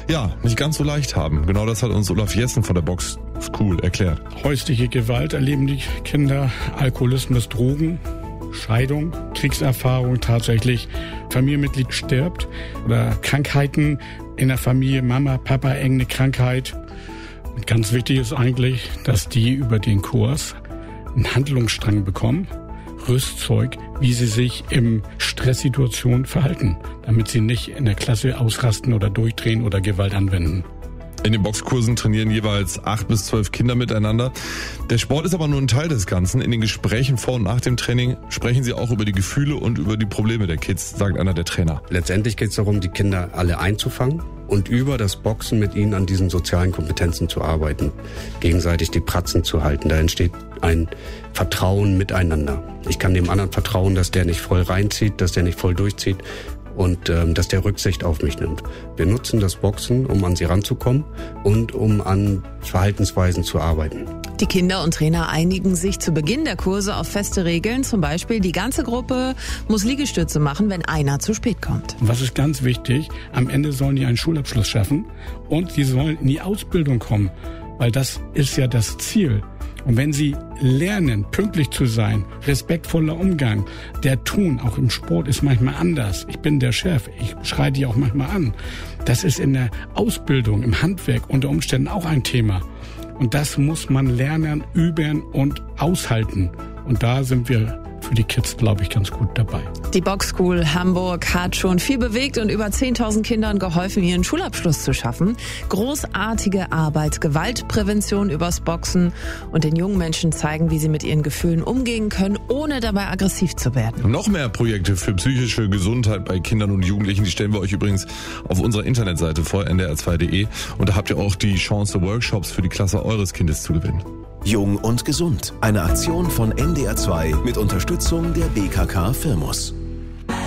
ja, nicht ganz so leicht haben. Genau das hat uns Olaf Jessen von der Box School erklärt. Häusliche Gewalt erleben die Kinder, Alkoholismus, Drogen, Scheidung, Kriegserfahrung tatsächlich, Familienmitglied stirbt oder Krankheiten in der Familie, Mama, Papa, irgendeine Krankheit. Und ganz wichtig ist eigentlich, dass die über den Kurs einen Handlungsstrang bekommen, Rüstzeug, wie sie sich in Stresssituationen verhalten, damit sie nicht in der Klasse ausrasten oder durchdrehen oder Gewalt anwenden. In den Boxkursen trainieren jeweils 8 bis 12 Kinder miteinander. Der Sport ist aber nur ein Teil des Ganzen. In den Gesprächen vor und nach dem Training sprechen sie auch über die Gefühle und über die Probleme der Kids, sagt einer der Trainer. Letztendlich geht es darum, die Kinder alle einzufangen und über das Boxen mit ihnen an diesen sozialen Kompetenzen zu arbeiten, gegenseitig die Pratzen zu halten. Da entsteht ein Vertrauen miteinander. Ich kann dem anderen vertrauen, dass der nicht voll reinzieht, dass der nicht voll durchzieht und dass der Rücksicht auf mich nimmt. Wir nutzen das Boxen, um an sie ranzukommen und um an Verhaltensweisen zu arbeiten. Die Kinder und Trainer einigen sich zu Beginn der Kurse auf feste Regeln. Zum Beispiel, die ganze Gruppe muss Liegestütze machen, wenn einer zu spät kommt. Was ist ganz wichtig? Am Ende sollen die einen Schulabschluss schaffen und sie sollen in die Ausbildung kommen, weil das ist ja das Ziel. Und wenn sie lernen, pünktlich zu sein, respektvoller Umgang, der Ton, auch im Sport, ist manchmal anders. Ich bin der Chef, ich schreie die auch manchmal an. Das ist in der Ausbildung, im Handwerk unter Umständen auch ein Thema. Und das muss man lernen, üben und aushalten. Und da sind wir für die Kids, glaube ich, ganz gut dabei. Die Box School Hamburg hat schon viel bewegt und über 10.000 Kindern geholfen, ihren Schulabschluss zu schaffen. Großartige Arbeit, Gewaltprävention übers Boxen und den jungen Menschen zeigen, wie sie mit ihren Gefühlen umgehen können, ohne dabei aggressiv zu werden. Noch mehr Projekte für psychische Gesundheit bei Kindern und Jugendlichen, die stellen wir euch übrigens auf unserer Internetseite vor, ndr2.de. Und da habt ihr auch die Chance, Workshops für die Klasse eures Kindes zu gewinnen. Jung und gesund. Eine Aktion von NDR2 mit Unterstützung der BKK Firmus.